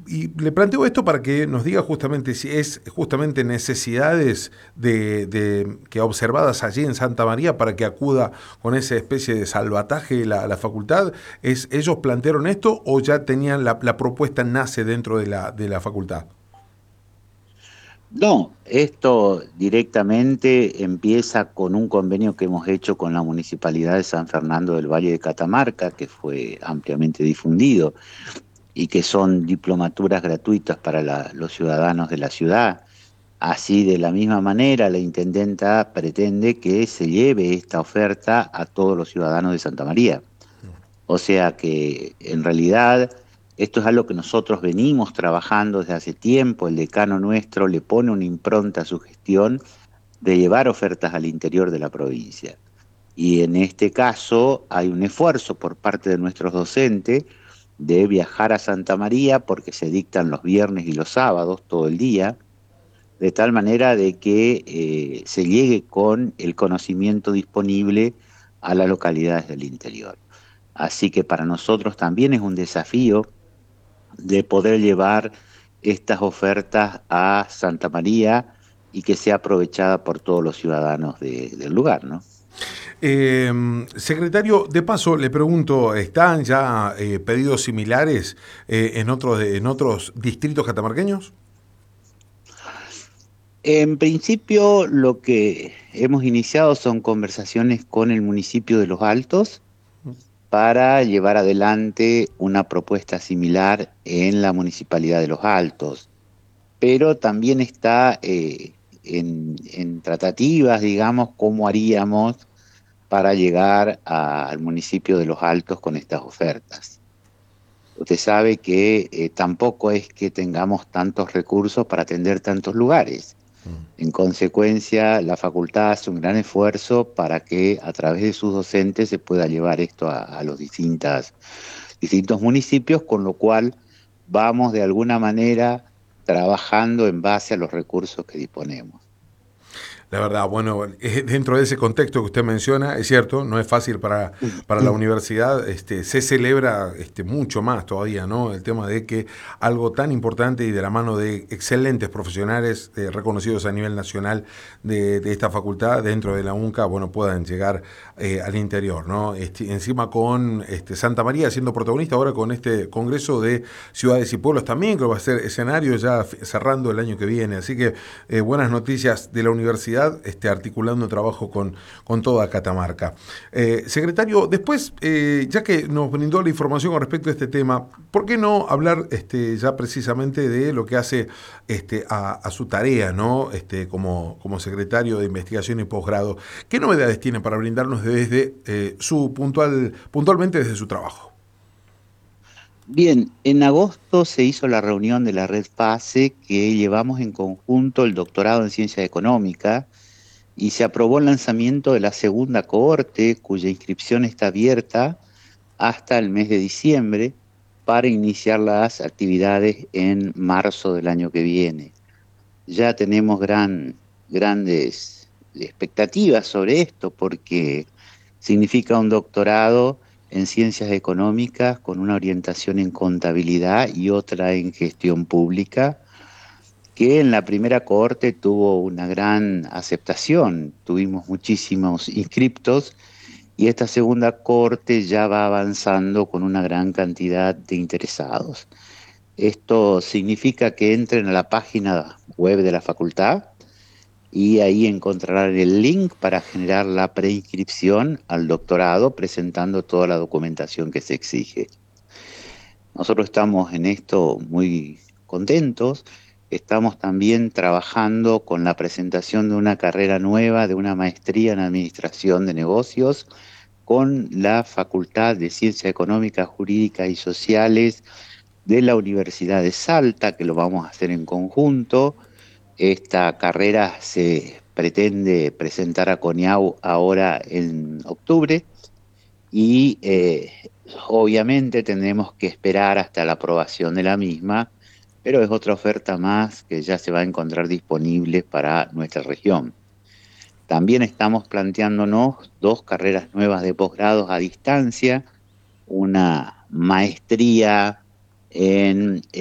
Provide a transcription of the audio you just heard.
y le planteo esto para que nos diga justamente si es justamente necesidades que observadas allí en Santa María para que acuda con esa especie de salvataje la facultad. ¿Ellos plantearon esto o ya tenían la propuesta nace dentro de la facultad? No, esto directamente empieza con un convenio que hemos hecho con la Municipalidad de San Fernando del Valle de Catamarca, que fue ampliamente difundido, y que son diplomaturas gratuitas para los ciudadanos de la ciudad. Así, de la misma manera, la intendenta pretende que se lleve esta oferta a todos los ciudadanos de Santa María. O sea que en realidad esto es algo que nosotros venimos trabajando desde hace tiempo. El decano nuestro le pone una impronta a su gestión de llevar ofertas al interior de la provincia. Y en este caso hay un esfuerzo por parte de nuestros docentes de viajar a Santa María porque se dictan los viernes y los sábados todo el día, de tal manera de que se llegue con el conocimiento disponible a las localidades del interior. Así que para nosotros también es un desafío de poder llevar estas ofertas a Santa María y que sea aprovechada por todos los ciudadanos del lugar, ¿no? Secretario, de paso le pregunto, ¿están ya pedidos similares en otros distritos catamarqueños? En principio, lo que hemos iniciado son conversaciones con el municipio de Los Altos para llevar adelante una propuesta similar en la municipalidad de Los Altos, pero también está en tratativas, digamos, cómo haríamos para llegar al municipio de Los Altos con estas ofertas. Usted sabe que tampoco es que tengamos tantos recursos para atender tantos lugares. En consecuencia, la facultad hace un gran esfuerzo para que a través de sus docentes se pueda llevar esto a los distintos municipios, con lo cual vamos de alguna manera trabajando en base a los recursos que disponemos. La verdad, bueno, dentro de ese contexto que usted menciona, es cierto, no es fácil para la universidad, se celebra mucho más todavía, ¿no? El tema de que algo tan importante y de la mano de excelentes profesionales reconocidos a nivel nacional de esta facultad dentro de la UNCA, bueno, puedan llegar al interior, ¿no? Encima con Santa María siendo protagonista ahora con este Congreso de Ciudades y Pueblos también, que va a ser escenario ya cerrando el año que viene. Así que buenas noticias de la universidad articulando trabajo con toda Catamarca. Secretario, después, ya que nos brindó la información con respecto a este tema, ¿por qué no hablar ya precisamente de lo que hace a su tarea, ¿no? Como secretario de Investigación y Posgrado? ¿Qué novedades tiene para brindarnos desde puntualmente desde su trabajo? Bien, en agosto se hizo la reunión de la Red PASE que llevamos en conjunto el doctorado en Ciencia Económica y se aprobó el lanzamiento de la segunda cohorte, cuya inscripción está abierta hasta el mes de diciembre para iniciar las actividades en marzo del año que viene. Ya tenemos grandes expectativas sobre esto porque significa un doctorado en ciencias económicas con una orientación en contabilidad y otra en gestión pública, que en la primera cohorte tuvo una gran aceptación, tuvimos muchísimos inscriptos y esta segunda cohorte ya va avanzando con una gran cantidad de interesados. Esto significa que entren a la página web de la facultad y ahí encontrarán el link para generar la preinscripción al doctorado presentando toda la documentación que se exige. Nosotros estamos en esto muy contentos. Estamos también trabajando con la presentación de una carrera nueva, de una maestría en Administración de Negocios, con la Facultad de Ciencias Económicas, Jurídicas y Sociales de la Universidad de Salta, que lo vamos a hacer en conjunto. Esta carrera se pretende presentar a CONIAU ahora en octubre y obviamente tendremos que esperar hasta la aprobación de la misma, pero es otra oferta más que ya se va a encontrar disponible para nuestra región. También estamos planteándonos dos carreras nuevas de posgrados a distancia, una maestría en